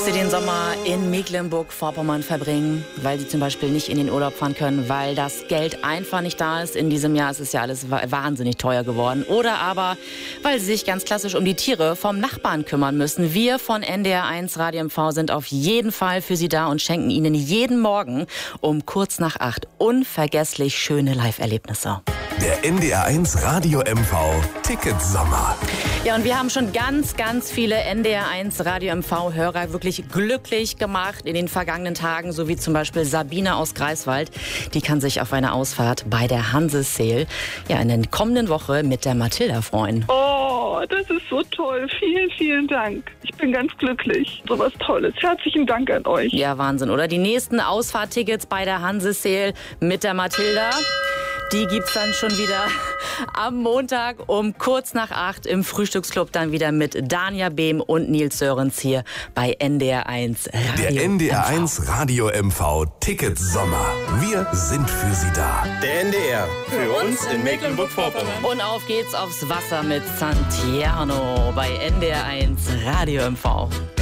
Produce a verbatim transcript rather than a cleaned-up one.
Sie den Sommer in Mecklenburg-Vorpommern verbringen, weil sie zum Beispiel nicht in den Urlaub fahren können, weil das Geld einfach nicht da ist. In diesem Jahr ist es ja alles wahnsinnig teuer geworden. Oder aber, weil sie sich ganz klassisch um die Tiere vom Nachbarn kümmern müssen. Wir von N D R eins Radio M V sind auf jeden Fall für Sie da und schenken Ihnen jeden Morgen um kurz nach acht unvergesslich schöne Live-Erlebnisse. Der N D R eins Radio M V Ticketsommer. Ja, und wir haben schon ganz, ganz viele N D R eins Radio M V-Hörer wirklich glücklich gemacht in den vergangenen Tagen, so wie zum Beispiel Sabine aus Greifswald. Die kann sich auf eine Ausfahrt bei der Hanse-Sail ja in der kommenden Woche mit der Mathilda freuen. Oh, das ist so toll. Vielen, vielen Dank. Ich bin ganz glücklich. So was Tolles. Herzlichen Dank an euch. Ja, Wahnsinn, oder? Die nächsten Ausfahrttickets bei der Hanse-Sail mit der Mathilda, die gibt's dann schon wieder am Montag um kurz nach acht im Frühstücksclub dann wieder mit Dania Behm und Nils Sörens hier bei N D R eins Radio Der N D R M V. eins Radio M V Ticketsommer. Wir sind für Sie da. Der N D R. Für uns in Mecklenburg-Vorpommern. Und auf geht's aufs Wasser mit Santiano bei N D R eins Radio M V.